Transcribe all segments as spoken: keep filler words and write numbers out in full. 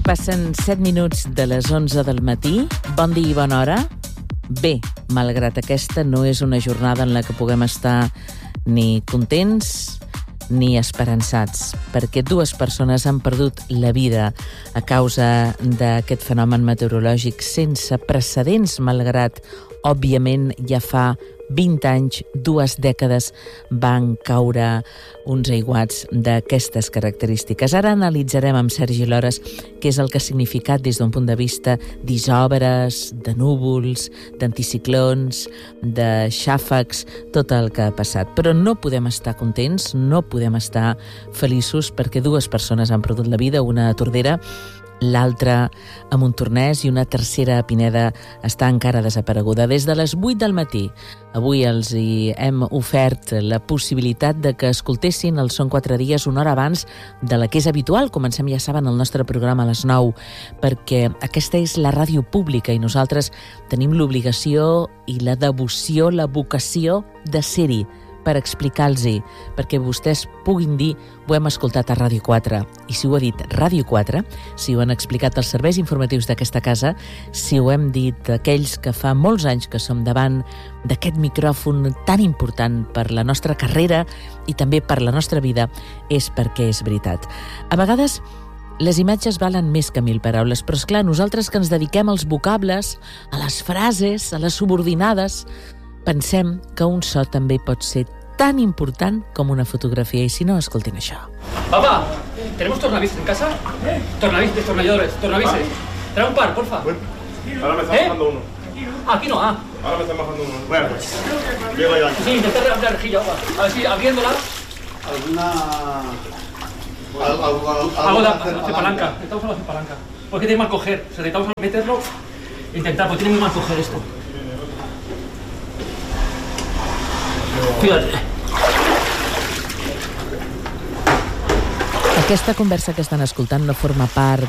Passen set minuts de les onze del matí. Bon dia i bona hora. Bé, malgrat aquesta, no és una jornada en la que puguem estar ni contents ni esperançats, perquè dues persones han perdut la vida a causa d'aquest fenomen meteorològic sense precedents, malgrat, òbviament, ja fa vint anys, dues dècades, van caure uns aiguats d'aquestes característiques. Ara analitzarem amb Sergi Lores què és el que ha significat des d'un punt de vista d'isòbares, de núvols, d'anticiclons, de xàfecs, tot el que ha passat. Però no podem estar contents, no podem estar feliços perquè dues persones han perdut la vida, una a Tordera, l'altra a Montornès i una tercera a Pineda està encara desapareguda. Des de les vuit del matí, avui els hi hem ofert la possibilitat de que escoltessin el Són quatre dies una hora abans de la que és habitual. Comencem, ja saben, el nostre programa a les nou, perquè aquesta és la ràdio pública i nosaltres tenim l'obligació i la devoció, la vocació de ser-hi, per explicar-los-hi, perquè vostès puguin dir ho hem escoltat a Ràdio quatre. I si ho ha dit Ràdio quatre, si ho han explicat els serveis informatius d'aquesta casa, si ho hem dit aquells que fa molts anys que som davant d'aquest micròfon tan important per la nostra carrera i també per la nostra vida, és perquè és veritat. A vegades les imatges valen més que mil paraules, però esclar, nosaltres que ens dediquem als vocables, a les frases, a les subordinades, pensem que un so també pot ser tan important com una fotografia, i si no, escoltin això. Papá, ¿tenemos tornavises en casa? ¿Eh? Tornavises, destornilladores, tornavises. ¿Ah? Trae un par, porfa. Bueno, ahora me está ¿Eh? bajando uno. Ah, aquí no, ah. Ahora me está bajando uno. Bueno, pues. Llego ahí. Sí, intentar abrir la rejilla, agua. A ver si abriéndola. ¿Alguna...? Algo, algo, algo, algo de, de palanca. Necesitamos algo de palanca. Porque tiene mal coger. O sea, necesitamos meterlo e intentar, porque tiene muy mal coger esto. Fíjate. Aquesta conversa que estan escoltant no forma part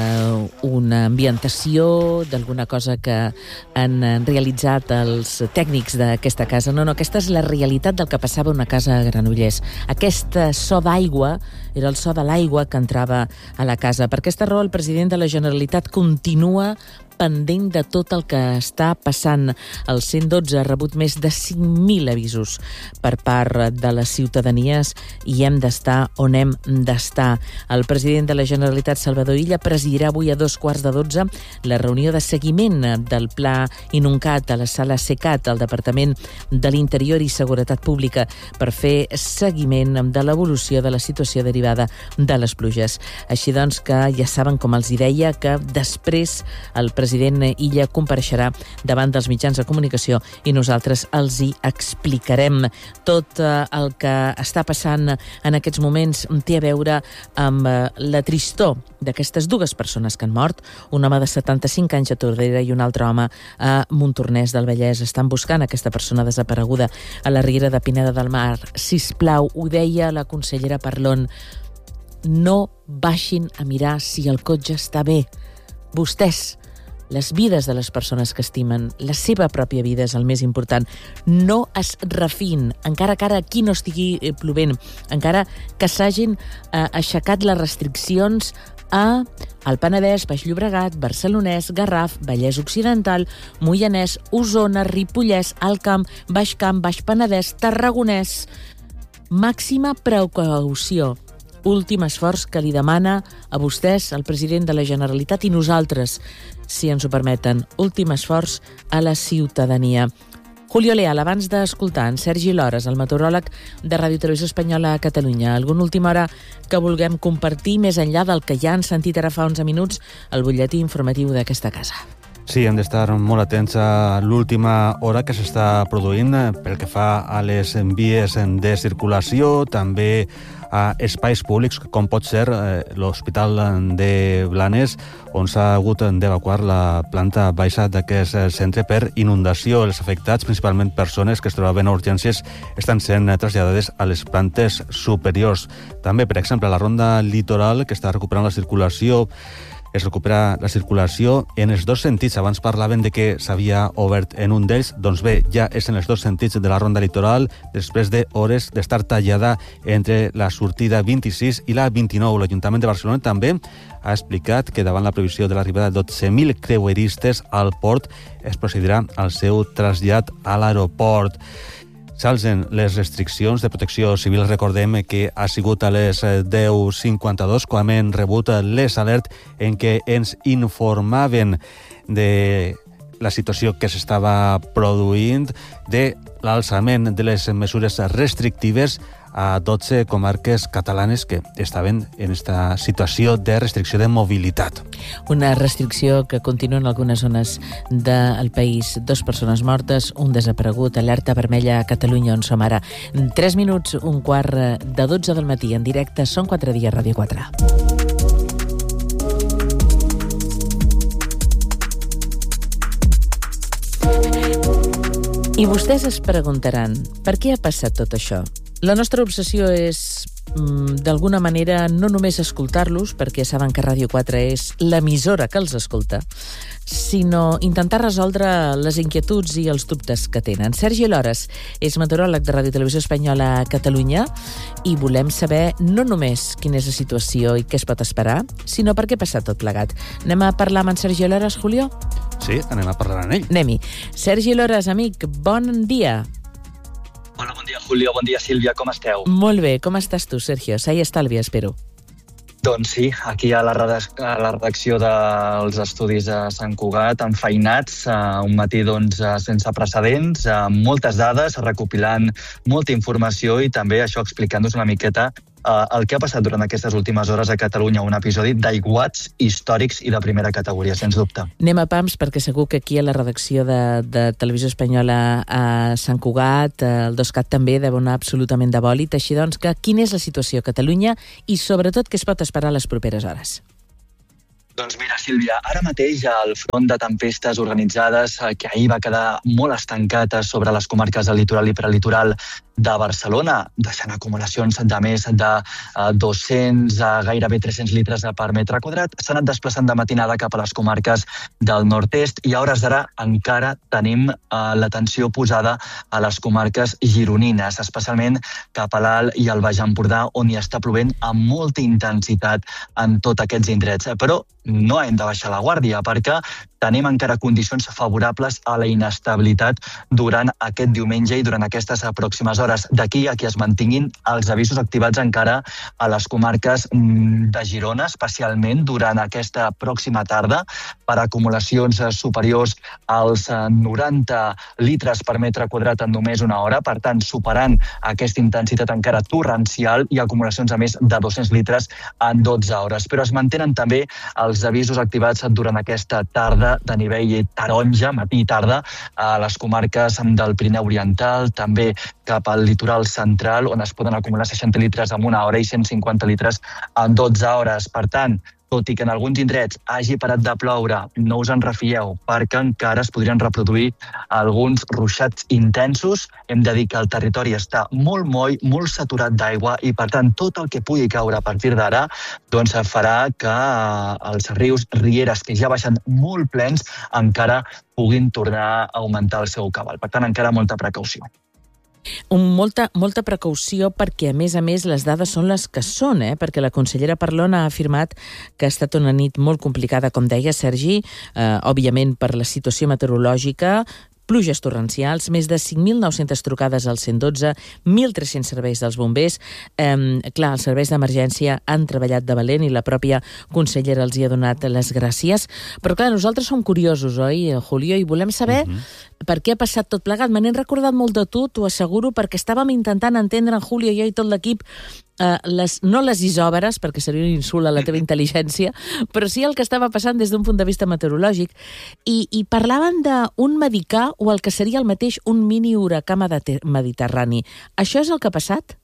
d'una ambientació, d'alguna cosa que han realitzat els tècnics d'aquesta casa. No, no, aquesta és la realitat del que passava a una casa a Granollers. Aquest so d'aigua era el so de l'aigua que entrava a la casa. Per aquesta raó, el president de la Generalitat continua pendent de tot el que està passant. El cent dotze ha rebut més de cinc mil avisos per part de les ciutadanies i hem d'estar on hem d'estar. El president de la Generalitat, Salvador Illa, presidirà avui a dos quarts de dotze la reunió de seguiment del Pla Inuncat a la sala SECAT, al Departament de l'Interior i Seguretat Pública, per fer seguiment de l'evolució de la situació derivada de les pluges. Així doncs que ja saben, com els hi deia, que després el president president Illa compareixerà davant dels mitjans de comunicació i nosaltres els hi explicarem. Tot el que està passant en aquests moments té a veure amb la tristor d'aquestes dues persones que han mort, un home de setanta-cinc anys a Tordera i un altre home a Montornès del Vallès. Estan buscant aquesta persona desapareguda a la riera de Pineda del Mar. Sisplau, ho deia la consellera Parlon, no baixin a mirar si el cotxe està bé. Vostès, les vides de les persones que estimen, la seva pròpia vida és el més important. No es refin, encara que ara aquí no estigui plovent, encara que s'hagin eh, aixecat les restriccions a el Penedès, Baix Llobregat, Barcelonès, Garraf, Vallès Occidental, Moianès, Osona, Ripollès, Alt Camp, Baix Camp, Baix Penedès, Tarragonès. Màxima precaució. Últim esforç que li demana a vostès, el president de la Generalitat, i nosaltres, si ens ho permeten, últim esforç a la ciutadania. Julio Leal, abans d'escoltar en Sergi Lores, el meteoròleg de Ràdio Televisió Espanyola a Catalunya, alguna última hora que vulguem compartir més enllà del que ja han sentit ara fa onze minuts al butlletí informatiu d'aquesta casa? Sí, hem d'estar molt atents a l'última hora que s'està produint pel que fa a les vies de circulació, també a espais públics, com pot ser eh, l'Hospital de Blanes, on s'ha hagut d'evacuar la planta baixa d'aquest centre per inundació. Els afectats, principalment persones que es trobaven a urgències, estan sent traslladades a les plantes superiors. També, per exemple, la ronda litoral, que està recuperant la circulació es recupera la circulació en els dos sentits. Abans parlaven de que s'havia obert en un d'ells, doncs bé, ja és en els dos sentits de la ronda litoral, després d'hores d'estar tallada entre la sortida vint-i-sis i la vint-i-nou. L'Ajuntament de Barcelona també ha explicat que davant la previsió de l'arribada de dotze mil creueristes al port es procedirà al seu trasllat a l'aeroport. S'alcen les restriccions de protecció civil. Recordem que ha sigut a les deu cinquanta-dos quan hem rebut les alertes en què ens informaven de la situació que s'estava produint, de l'alçament de les mesures restrictives a dotze comarques catalanes que estaven en esta situació de restricció de mobilitat. Una restricció que continua en algunes zones del país. Dos persones mortes, un desaparegut, alerta vermella a Catalunya, on som ara. Tres minuts, un quart de dotze del matí, en directe, Són quatre dies, Ràdio quatre. I vostès es preguntaran, per què ha passat tot això? La nostra obsessió és, d'alguna manera, no només escoltar-los, perquè saben que Ràdio quatre és l'emissora que els escolta, sinó intentar resoldre les inquietuds i els dubtes que tenen. Sergi Lores és meteoròleg de Ràdio Televisió Espanyola a Catalunya i volem saber no només quina és la situació i què es pot esperar, sinó per què ha passat tot plegat. Anem a parlar amb en Sergi Lores, Julio? Sí, anem a parlar amb ell. Anem-hi. Sergi Lores, amic, bon dia. Hola, bon dia, Julio. Bon dia, Sílvia. Com esteu? Molt bé. Com estàs tu, Sergio? Sa i estalvi, espero. Doncs sí, aquí a la, redac- a la redacció dels estudis de Sant Cugat, enfeinats, uh, un matí doncs, uh, sense precedents, uh, moltes dades, recopilant molta informació i també això explicant-nos una miqueta uh, el que ha passat durant aquestes últimes hores a Catalunya, un episodi d'aiguats històrics i de primera categoria, sens dubte. Anem a pams, perquè segur que aquí a la redacció de, de Televisió Espanyola a Sant Cugat, el DOSCAT també deu anar absolutament de bòlit. Així doncs, que quina és la situació a Catalunya i sobretot què es pot esperar les properes hores? Doncs mira, Sílvia, ara mateix el front de tempestes organitzades que ahir va quedar molt estancat sobre les comarques del litoral i prelitoral de Barcelona, deixant acumulacions de més de dos-cents a gairebé tres-cents litres per metre quadrat, s'han anat desplaçant de matinada cap a les comarques del nord-est i a hores d'ara encara tenim l'atenció posada a les comarques gironines, especialment cap a l'Alt i el Baix Empordà, on hi està plovent amb molta intensitat en tots aquests indrets. Però no hem de baixar la guàrdia, perquè tenim encara condicions favorables a la inestabilitat durant aquest diumenge i durant aquestes pròximes hores. D'aquí a que es mantinguin els avisos activats encara a les comarques de Girona, especialment durant aquesta pròxima tarda, per acumulacions superiors als noranta litres per metre quadrat en només una hora, per tant, superant aquesta intensitat encara torrencial i acumulacions a més de dos-cents litres en dotze hores. Però es mantenen també els avisos activats durant aquesta tarda de nivell taronja, matí i tarda, a les comarques del Pirineu Oriental, també cap al litoral central, on es poden acumular seixanta litres en una hora i cent cinquanta litres en dotze hores. Per tant, tot i que en alguns indrets hagi parat de ploure, no us en refieu, perquè encara es podrien reproduir alguns ruixats intensos. Hem de dir que el territori està molt moll, molt saturat d'aigua i, per tant, tot el que pugui caure a partir d'ara doncs, farà que els rius, rieres que ja baixen molt plens, encara puguin tornar a augmentar el seu cabal. Per tant, encara molta precaució. Un, molta, molta precaució perquè, a més a més, les dades són les que són, eh? Perquè la consellera Parlon ha afirmat que ha estat una nit molt complicada, com deia Sergi, eh, òbviament per la situació meteorològica, pluges torrencials, més de cinc mil nou-centes trucades al cent dotze, mil tres-cents serveis dels bombers. Eh, clar, els serveis d'emergència han treballat de valent i la pròpia consellera els hi ha donat les gràcies. Però clar, nosaltres som curiosos, oi, Julio? I volem saber uh-huh. per què ha passat tot plegat. Me n'he recordat molt de tu, t'ho asseguro, perquè estàvem intentant entendre, en Julio i jo i tot l'equip, Uh, les, no les isòbares, perquè seria un insult a la teva intel·ligència, però sí el que estava passant des d'un punt de vista meteorològic. I, i parlaven d'un medicà o el que seria el mateix un mini huracà mediterrani. Això és el que ha passat?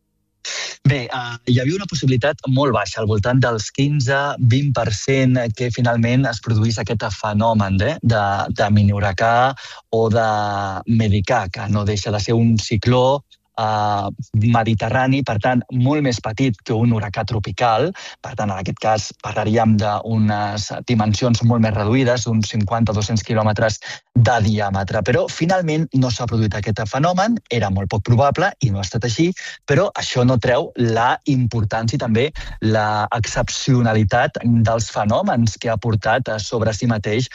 Bé, uh, hi havia una possibilitat molt baixa, al voltant dels quinze a vint per cent, que finalment es produís aquest fenomen eh, de, de mini huracà o de medicà, que no deixa de ser un cicló Uh, mediterrani, per tant, molt més petit que un huracà tropical. Per tant, en aquest cas, parlaríem d'unes dimensions molt més reduïdes, uns cinquanta a dos-cents quilòmetres de diàmetre. Però, finalment, no s'ha produït aquest fenomen, era molt poc probable i no ha estat així, però això no treu la importància i també l'excepcionalitat dels fenòmens que ha portat sobre si mateix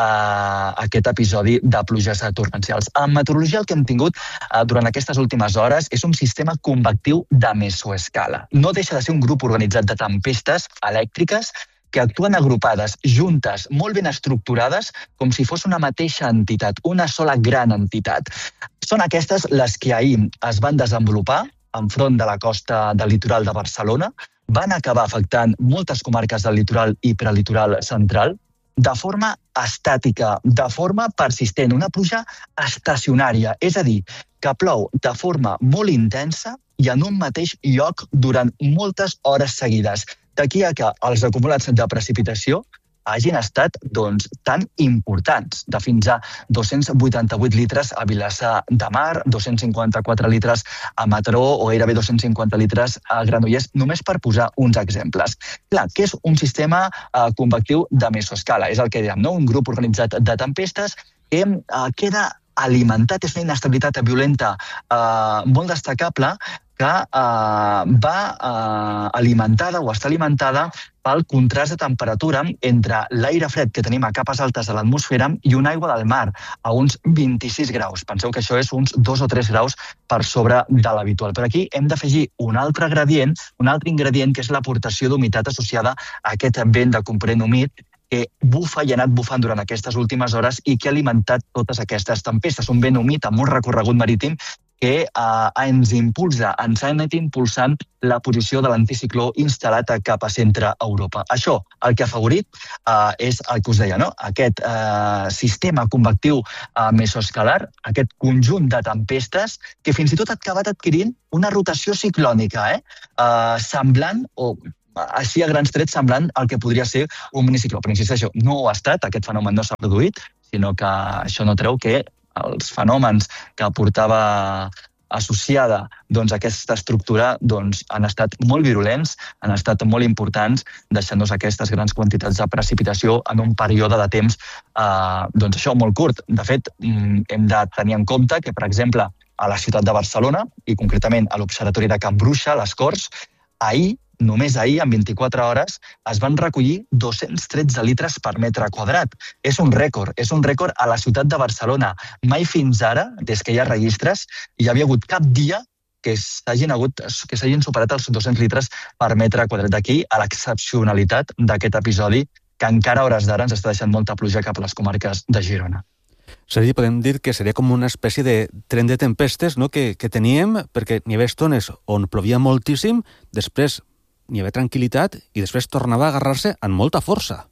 Uh, aquest episodi de pluges torrencials. En meteorologia el que hem tingut uh, durant aquestes últimes hores és un sistema convectiu de mesoescala. No deixa de ser un grup organitzat de tempestes elèctriques que actuen agrupades, juntes, molt ben estructurades, com si fos una mateixa entitat, una sola gran entitat. Són aquestes les que ahir es van desenvolupar enfront de la costa del litoral de Barcelona, van acabar afectant moltes comarques del litoral i prelitoral central, de forma estàtica, de forma persistent, una pluja estacionària, és a dir, que plou de forma molt intensa i en un mateix lloc durant moltes hores seguides. D'aquí a que els acumulats de precipitació hagin estat doncs, tan importants, de fins a dos-cents vuitanta-vuit litres a Vilassar de Mar, dos-cents cinquanta-quatre litres a Mataró o gairebé dos-cents cinquanta litres a Granollers, només per posar uns exemples. Clar, què és un sistema eh, convectiu de mesoescala? És el que dèiem, no? Un grup organitzat de tempestes que eh, queda alimentat, és una inestabilitat violenta eh, molt destacable que eh, va eh, alimentada o està alimentada pel contrast de temperatura entre l'aire fred que tenim a capes altes de l'atmosfera i una aigua del mar a uns vint-i-sis graus. Penseu que això és uns dos o tres graus per sobre de l'habitual. Però aquí hem d'afegir un altre gradient, un altre ingredient, que és l'aportació d'humitat associada a aquest vent de component humit que bufa i ha anat bufant durant aquestes últimes hores i que ha alimentat totes aquestes tempestes. Un vent humit amb un recorregut marítim que eh, ens impulsa, ens ha anat impulsant la posició de l'anticicló instal·lat cap a centre Europa. Això el que ha afavorit eh, és el que us deia, no? Aquest eh, sistema convectiu eh, mesoescalar, aquest conjunt de tempestes que fins i tot ha acabat adquirint una rotació ciclònica, eh? Eh, semblant o així a grans trets semblant al que podria ser un minicicló. Però insisteixo, no ho ha estat, aquest fenomen no s'ha produït, sinó que això no treu que els fenòmens que portava associada doncs, a aquesta estructura doncs, han estat molt virulents, han estat molt importants, deixant-nos aquestes grans quantitats de precipitació en un període de temps eh, doncs això, molt curt. De fet, hem de tenir en compte que, per exemple, a la ciutat de Barcelona, i concretament a l'Observatori de Can Bruixa, a les Corts, ahir, només ahir, en vint-i-quatre hores, es van recollir dos-cents tretze litres per metre quadrat. És un rècord, és un rècord a la ciutat de Barcelona. Mai fins ara, des que hi ha registres, hi havia hagut cap dia que s'hagin hagut, que s'hagin superat els dos-cents litres per metre quadrat. D'aquí a l'excepcionalitat d'aquest episodi, que encara a hores d'ara ens està deixant molta pluja cap a les comarques de Girona. Sergi, podem dir que seria com una espècie de tren de tempestes, no?, que, que teníem, perquè n'hi havia estones on plovia moltíssim, després n'hi havia tranquil·litat i després tornava a agarrar-se amb molta força.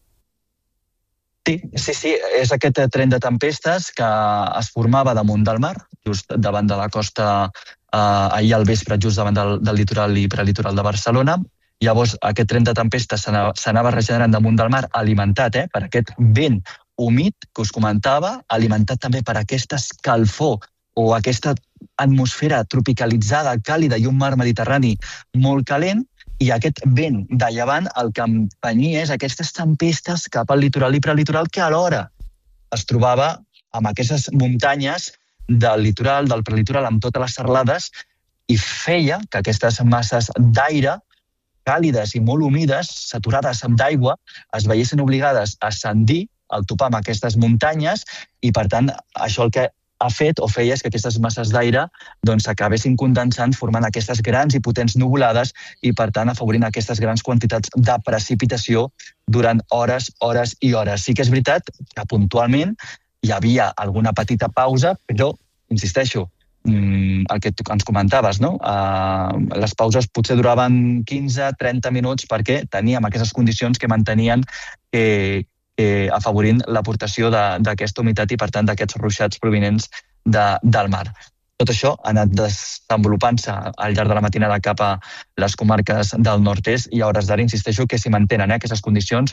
Sí, sí, sí, és aquest tren de tempestes que es formava damunt del mar, just davant de la costa, eh, ahir al vespre, just davant del, del litoral i prelitoral de Barcelona. Llavors, aquest tren de tempestes s'anava regenerant damunt del mar, alimentat eh, per aquest vent humit que us comentava, alimentat també per aquesta escalfor o aquesta atmosfera tropicalitzada, càlida i un mar Mediterrani molt calent, i aquest vent de llevant el que empenyia és aquestes tempestes cap al litoral i prelitoral que alhora es trobava amb aquestes muntanyes del litoral, del prelitoral, amb totes les serralades, i feia que aquestes masses d'aire càlides i molt humides, saturades d'aigua, es veiessin obligades a ascendir al topar amb aquestes muntanyes i, per tant, això el que ha fet o feia és que aquestes masses d'aire doncs, s'acabessin condensant, formant aquestes grans i potents nuvolades i, per tant, afavorint aquestes grans quantitats de precipitació durant hores, hores i hores. Sí que és veritat que puntualment hi havia alguna petita pausa, però, insisteixo, el que ens comentaves, no? Les pauses potser duraven quinze a trenta minuts perquè teníem aquestes condicions que mantenien que Eh, afavorint l'aportació d'aquesta humitat i, per tant, d'aquests ruixats provinents de, del mar. Tot això ha anat desenvolupant-se al llarg de la matinada cap a les comarques del nord-est i a hores d'ara insisteixo que s'hi mantenen eh, aquestes condicions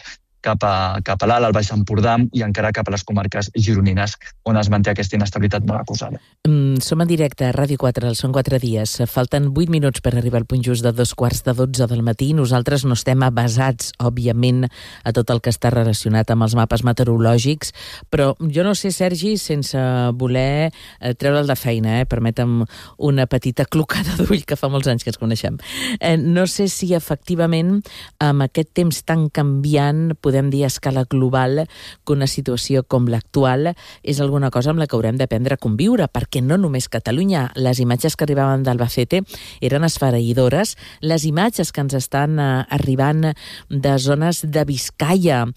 cap a, cap a l'alt, al Baix Empordà i encara cap a les comarques gironines, on es manté aquesta inestabilitat molt acusada. Mm, som en directe a Ràdio quatre, són quatre dies. Falten vuit minuts per arribar al punt just de dos quarts de dotze del matí. Nosaltres no estem avasats, òbviament, a tot el que està relacionat amb els mapes meteorològics, però jo no sé, Sergi, sense voler eh, treure'l de feina, eh, permetem una petita clocada d'ull, que fa molts anys que ens coneixem. Eh, no sé si efectivament amb aquest temps tan canviant podem dir a escala global que una situació com l'actual és alguna cosa amb la que haurem d'aprendre a conviure, perquè no només Catalunya. Les imatges que arribaven d'Albacete eren esfereïdores. Les imatges que ens estan eh, arribant de zones de Vizcaya,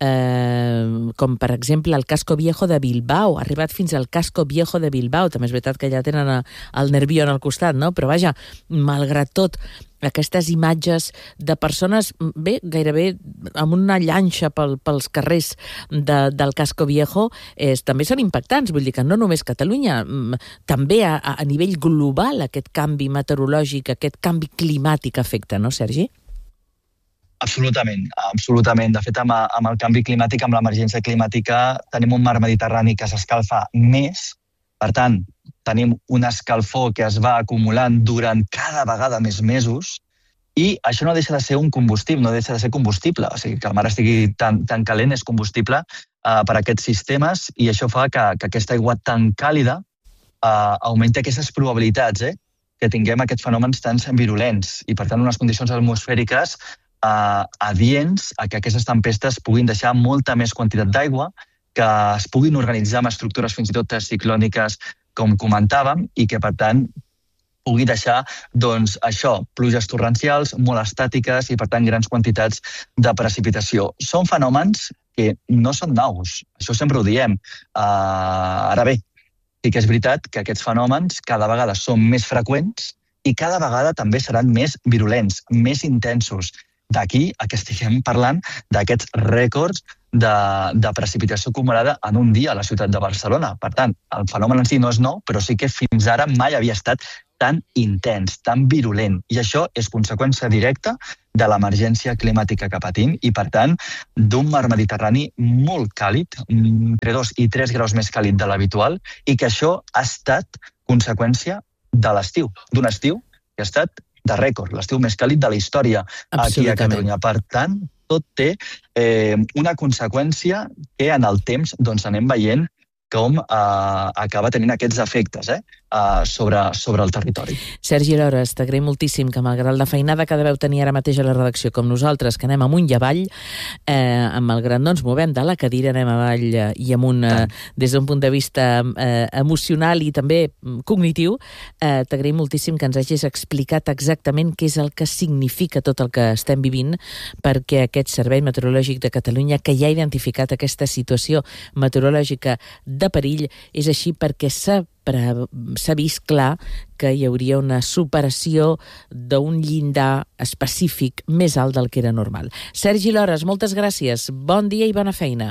eh, com per exemple el Casco Viejo de Bilbao, ha arribat fins al Casco Viejo de Bilbao. També és veritat que ja tenen el Nervió en el costat, no? Però vaja, malgrat tot, aquestes imatges de persones, bé, gairebé amb una llanxa pel, pels carrers de, del Casco Viejo, és, també són impactants. Vull dir que no només Catalunya, també a, a nivell global aquest canvi meteorològic, aquest canvi climàtic afecta, no, Sergi? Absolutament, absolutament. De fet, amb, amb el canvi climàtic, amb l'emergència climàtica, tenim un mar Mediterrani que s'escalfa més. Per tant, tenim un escalfor que es va acumulant durant cada vegada més mesos i això no deixa de ser un combustible, no deixa de ser combustible. O sigui, que el mar estigui tan, tan calent és combustible eh, per a aquests sistemes i això fa que, que aquesta aigua tan càlida eh, augmenti aquestes probabilitats eh, que tinguem aquests fenòmens tan virulents i, per tant, unes condicions atmosfèriques eh, adients a que aquestes tempestes puguin deixar molta més quantitat d'aigua, que es puguin organitzar amb estructures fins i tot ciclòniques, com comentàvem, i que, per tant, pugui deixar, doncs, això, pluges torrencials, molt estàtiques i, per tant, grans quantitats de precipitació. Són fenòmens que no són nous, això sempre ho diem. Uh, ara bé, sí que és veritat que aquests fenòmens cada vegada són més freqüents i cada vegada també seran més virulents, més intensos. D'aquí a que estiguem parlant d'aquests rècords de, de precipitació acumulada en un dia a la ciutat de Barcelona. Per tant, el fenomen en si no és nou, però sí que fins ara mai havia estat tan intens, tan virulent. I això és conseqüència directa de l'emergència climàtica que patim i, per tant, d'un mar Mediterrani molt càlid, entre dos i tres graus més càlid de l'habitual, i que això ha estat conseqüència de l'estiu, d'un estiu que ha estat de rècord, l'estiu més càlid de la història aquí a Catalunya. Per tant, tot té eh, una conseqüència que en el temps doncs, anem veient com eh, acaba tenint aquests efectes eh, eh, sobre, sobre el territori. Sergi Lores, t'agraïm moltíssim que malgrat la feinada que deveu tenir ara mateix a la redacció com nosaltres, que anem amunt i avall, eh, malgrat no ens movem de la cadira, anem avall eh, i amunt eh, des d'un punt de vista eh, emocional i també cognitiu, eh, t'agraïm moltíssim que ens hagis explicat exactament què és el que significa tot el que estem vivint, perquè aquest Servei Meteorològic de Catalunya, que ja ha identificat aquesta situació meteorològica de perill, és així perquè s'ha s'ha vist clar que hi hauria una superació d'un llindar específic més alt del que era normal. Sergi Lores, moltes gràcies, bon dia i bona feina.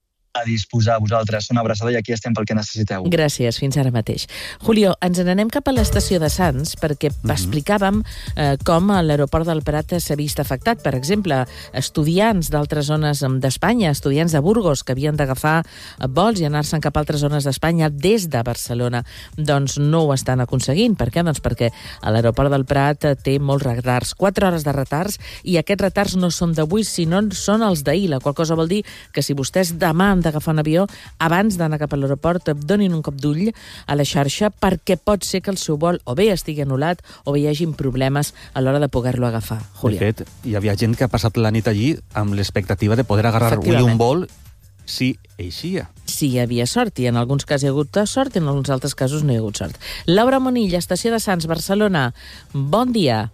A disposar a vosaltres, una abraçada i aquí estem pel que necessiteu. Gràcies, fins ara mateix. Julio, ens n'anem cap a l'estació de Sants perquè mm-hmm. explicàvem eh, com l'aeroport del Prat s'ha vist afectat. Per exemple, estudiants d'altres zones d'Espanya, estudiants de Burgos que havien d'agafar vols i anar-se'n cap a altres zones d'Espanya des de Barcelona, doncs no ho estan aconseguint. Per què? Doncs perquè l'aeroport del Prat té molts retards, quatre hores de retards, i aquests retards no són d'avui, sinó són els d'ahir, la qual cosa vol dir que si vostès demà han d'agafar un avió, abans d'anar cap a l'aeroport, donin un cop d'ull a la xarxa perquè pot ser que el seu vol o bé estigui anul·lat o bé hi hagin problemes a l'hora de poder-lo agafar. Julià. De fet, hi havia gent que ha passat la nit allí amb l'expectativa de poder agarrar avui un vol si eixia. Sí, hi havia sort, i en alguns casos hi ha hagut sort i en alguns altres casos no hi ha hagut sort. Laura Monill, estació de Sants, Barcelona. Bon dia.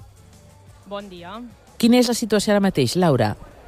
Bon dia. Quina és la situació ara mateix, Laura?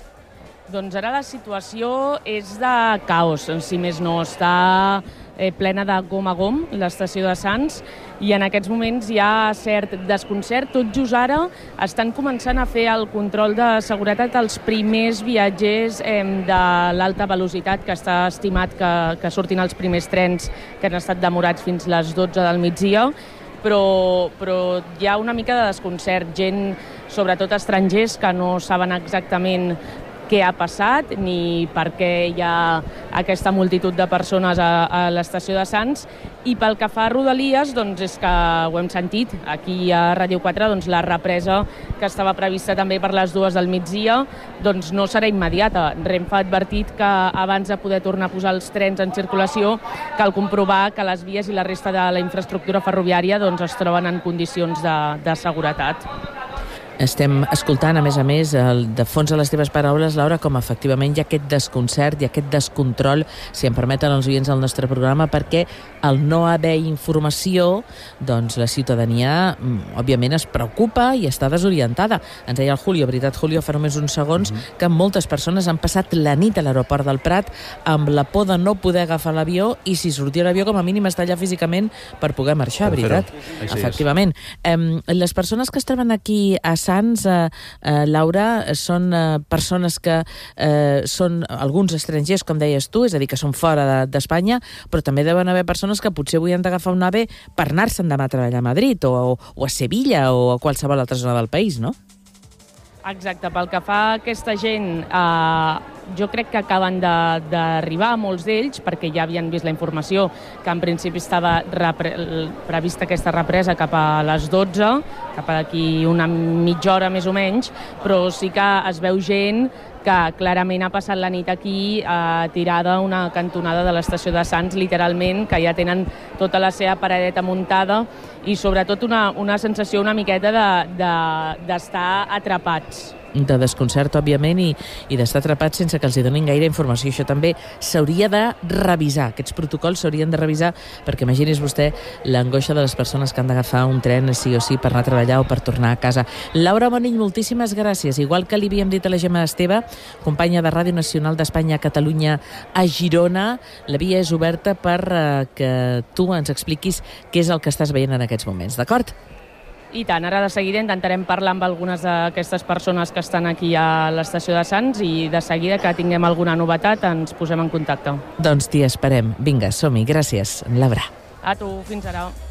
Doncs ara la situació és de caos, en si més no. Està eh, plena de gom a gom, l'estació de Sants, i en aquests moments hi ha cert desconcert. Tot just ara estan començant a fer el control de seguretat als primers viatgers eh, de l'alta velocitat, que està estimat que, que surtin els primers trens que han estat demorats fins les dotze del migdia, però, però hi ha una mica de desconcert. Gent, sobretot estrangers, que no saben exactament què ha passat ni per què hi ha aquesta multitud de persones a, a l'estació de Sants. I pel que fa a Rodalies, doncs és que ho hem sentit aquí a Ràdio quatre, doncs la represa que estava prevista també per les dues del migdia doncs no serà immediata. Renfe ha advertit que abans de poder tornar a posar els trens en circulació cal comprovar que les vies i la resta de la infraestructura ferroviària doncs es troben en condicions de, de seguretat. Estem escoltant, a més a més, el, de fons a les teves paraules, Laura, com efectivament hi ha aquest desconcert i aquest descontrol, si em permeten els oients del nostre programa, perquè al no haver informació, doncs la ciutadania, òbviament, es preocupa i està desorientada. Ens deia el Julio, veritat, Julio, fa només uns segons, mm-hmm. que moltes persones han passat la nit a l'aeroport del Prat amb la por de no poder agafar l'avió i si sortia l'avió, com a mínim, estar allà físicament per poder marxar, per veritat? Efectivament. Eh, les persones que es troben aquí a Sants, eh, eh, Laura, són eh, persones que eh, són alguns estrangers, com deies tu, és a dir, que són fora d'Espanya, de, però també deuen haver persones que potser avui han d'agafar un AVE per anar-se'n demà a treballar a Madrid o, o a Sevilla o a qualsevol altra zona del país, no? Exacte, pel que fa a aquesta gent, eh, jo crec que acaben d'arribar molts d'ells, perquè ja havien vist la informació que en principi estava repre prevista aquesta represa cap a les dotze, cap a d'aquí una mitja hora més o menys, però sí que es veu gent que clarament ha passat la nit aquí eh, tirada a una cantonada de l'estació de Sants, literalment, que ja tenen tota la seva paradeta muntada i sobretot una, una sensació una miqueta d'estar de, de, atrapats. De desconcert, òbviament, i, i d'estar atrapats sense que els hi donin gaire informació. Això també s'hauria de revisar. Aquests protocols s'haurien de revisar perquè imagini's vostè l'angoixa de les persones que han d'agafar un tren sí o sí per anar a treballar o per tornar a casa. Laura Bonill, moltíssimes gràcies. Igual que li havíem dit a la Gemma Esteve, companya de Ràdio Nacional d'Espanya a Catalunya a Girona, la via és oberta per eh, que tu ens expliquis què és el que estàs veient en aquests moments, d'acord? I tant, ara de seguida intentarem parlar amb algunes d'aquestes persones que estan aquí a l'estació de Sants i de seguida que tinguem alguna novetat ens posem en contacte. Doncs t'hi esperem. Vinga, som-hi. Gràcies, Laura. A tu, fins ara.